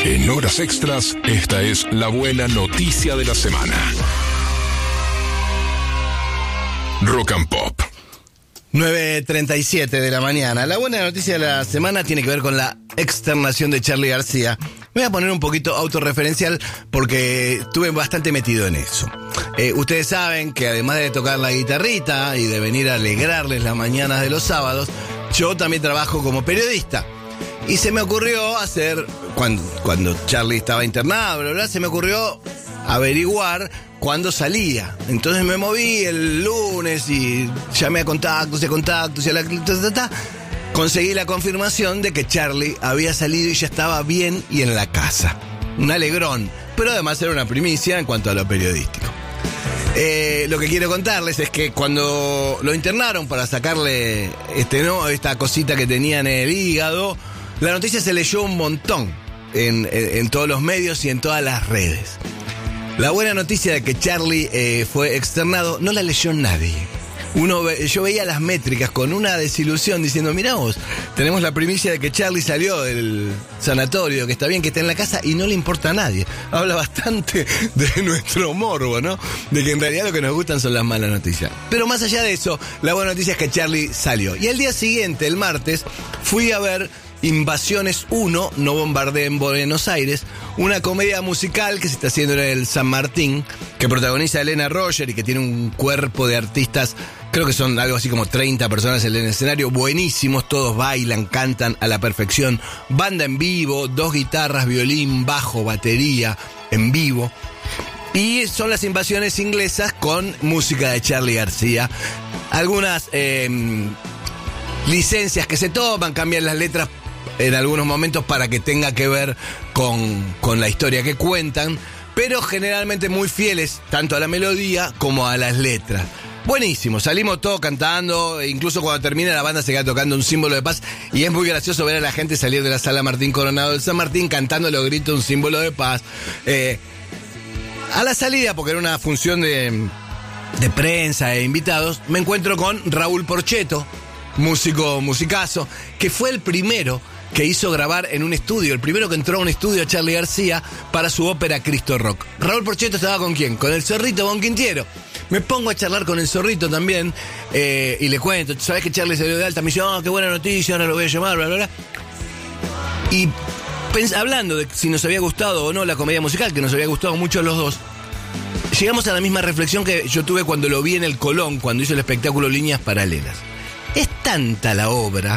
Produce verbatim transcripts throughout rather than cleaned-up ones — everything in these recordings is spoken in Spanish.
En horas extras, esta es la buena noticia de la semana. Rock and Pop. nueve treinta y siete de la mañana. La buena noticia de la semana tiene que ver con la externación de Charly García. Me voy a poner un poquito autorreferencial porque estuve bastante metido en eso. Eh, ustedes saben que además de tocar la guitarrita y de venir a alegrarles las mañanas de los sábados, yo también trabajo como periodista. Y se me ocurrió hacer, cuando, cuando Charly estaba internado, bla, bla, se me ocurrió averiguar cuándo salía. Entonces me moví el lunes y llamé a contactos y a contactos y a la... Ta, ta, ta, conseguí la confirmación de que Charly había salido y ya estaba bien y en la casa. Un alegrón, pero además era una primicia en cuanto a lo periodístico. Eh, lo que quiero contarles es que cuando lo internaron para sacarle este, ¿no? esta cosita que tenía en el hígado, la noticia se leyó un montón en, en, en todos los medios y en todas las redes. La buena noticia de que Charly eh, fue externado no la leyó nadie. Uno ve, yo veía las métricas con una desilusión diciendo, mirá vos, tenemos la primicia de que Charly salió del sanatorio, que está bien, que está en la casa y no le importa a nadie. Habla bastante de nuestro morbo, ¿no? De que en realidad lo que nos gustan son las malas noticias. Pero más allá de eso, la buena noticia es que Charly salió. Y al día siguiente, el martes, fui a ver Invasiones uno, No bombardeen en Buenos Aires, una comedia musical que se está haciendo en el San Martín, que protagoniza a Elena Roger y que tiene un cuerpo de artistas, creo que son algo así como treinta personas en el escenario, buenísimos, todos bailan, cantan a la perfección, banda en vivo, dos guitarras, violín, bajo, batería, en vivo. Y son las invasiones inglesas con música de Charly García. Algunas eh, licencias que se toman, cambian las letras en algunos momentos para que tenga que ver con, con la historia que cuentan, pero generalmente muy fieles tanto a la melodía como a las letras. Buenísimo, salimos todos cantando, incluso cuando termina la banda se queda tocando Un símbolo de paz y es muy gracioso ver a la gente salir de la sala Martín Coronado del San Martín cantando los gritos Un símbolo de paz. Eh, a la salida, porque era una función de, de prensa e invitados, me encuentro con Raúl Porchetto, músico musicazo, que fue el primero que hizo grabar en un estudio, el primero que entró a un estudio a Charly García para su ópera Cristo Rock. Raúl Porchetto estaba ¿con quién? Con el Zorrito Bonquintiero. Me pongo a charlar con el Zorrito también eh, y le cuento, ¿sabés que Charly salió de alta? Me dice, oh, qué buena noticia, ahora lo voy a llamar, bla, bla, bla. Y pens- hablando de si nos había gustado o no la comedia musical, que nos había gustado mucho a los dos, llegamos a la misma reflexión que yo tuve cuando lo vi en el Colón, cuando hizo el espectáculo Líneas Paralelas. Es tanta la obra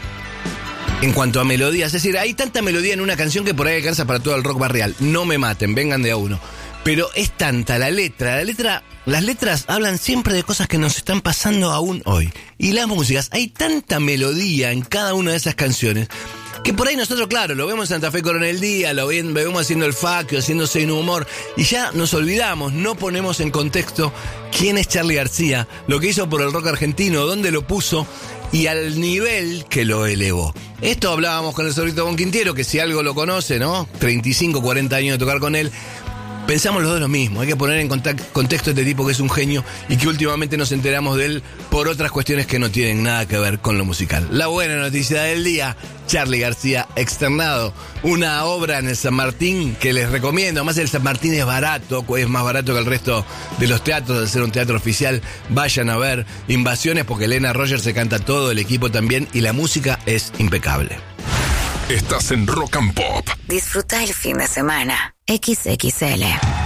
en cuanto a melodías, es decir, hay tanta melodía en una canción que por ahí alcanza para todo el rock barrial. No me maten, vengan de a uno. Pero es tanta la letra, la letra, las letras hablan siempre de cosas que nos están pasando aún hoy. Y las músicas, hay tanta melodía en cada una de esas canciones que por ahí nosotros, claro, lo vemos en Santa Fe Coronel Díaz, lo vemos haciendo el faquio, haciendo Sin Humor, y ya nos olvidamos, no ponemos en contexto quién es Charly García, lo que hizo por el rock argentino, dónde lo puso y al nivel que lo elevó. Esto hablábamos con el Zorrito Bonquintiero, que si algo lo conoce, ¿no? treinta y cinco, cuarenta años de tocar con él. Pensamos los dos lo mismo, hay que poner en contexto a este tipo que es un genio y que últimamente nos enteramos de él por otras cuestiones que no tienen nada que ver con lo musical. La buena noticia del día, Charly García externado, una obra en el San Martín que les recomiendo, además el San Martín es barato, es más barato que el resto de los teatros, de ser un teatro oficial, vayan a ver Invasiones porque Elena Roger se canta todo, el equipo también y la música es impecable. Estás en Rock and Pop. Disfruta el fin de semana. equis equis ele.